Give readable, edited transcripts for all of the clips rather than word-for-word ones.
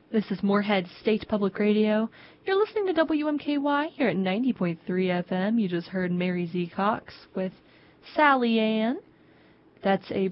This is Moorhead State Public Radio. You're listening to WMKY here at 90.3 FM. You just heard Mary Z. Cox with Sally Ann. That's a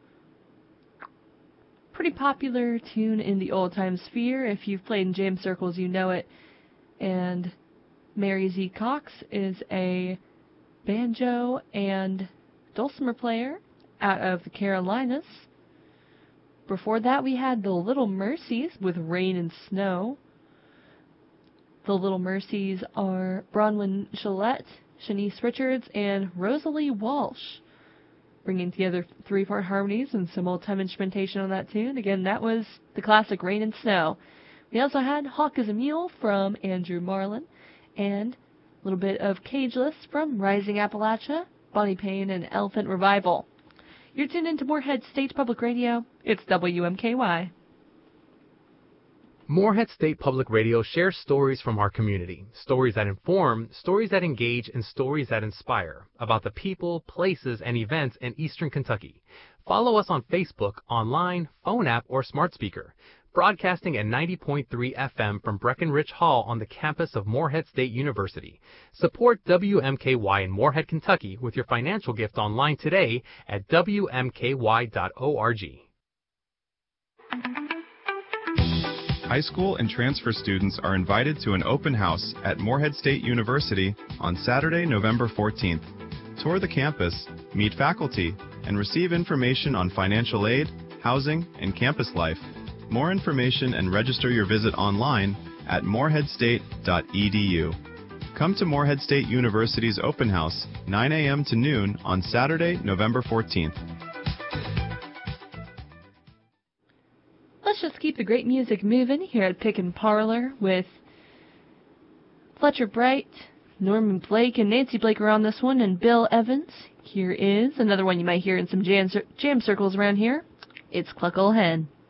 pretty popular tune in the old-time sphere. If you've played in jam circles, you know it. And Mary Z. Cox is a banjo and dulcimer player out of the Carolinas. Before that, we had the Little Mercies with Rain and Snow. The Little Mercies are Bronwyn Gillette, Shanice Richards, and Rosalie Walsh, bringing together three-part harmonies and some old-time instrumentation on that tune. Again, that was the classic Rain and Snow. We also had Hawk is a Mule from Andrew Marlin, and a little bit of Cageless from Rising Appalachia, Bonnie Payne, and Elephant Revival. You're tuned into Moorhead State Public Radio. It's WMKY. Moorhead State Public Radio shares stories from our community. Stories that inform, stories that engage, and stories that inspire about the people, places, and events in Eastern Kentucky. Follow us on Facebook, online, phone app, or smart speaker. Broadcasting at 90.3 FM from Breckenridge Hall on the campus of Moorhead State University. Support WMKY in Moorhead, Kentucky with your financial gift online today at WMKY.org. High school and transfer students are invited to an open house at Moorhead State University on Saturday, November 14th. Tour the campus, meet faculty, and receive information on financial aid, housing, and campus life. More information and register your visit online at moorheadstate.edu. Come to Moorhead State University's open house, 9 a.m. to noon on Saturday, November 14th. Let's just keep the great music moving here at Pick and Parlor with Fletcher Bright, Norman Blake, and Nancy Blake are on this one, and Bill Evans. Here is another one you might hear in some jam circles around here. It's Cluck Ol' Hen.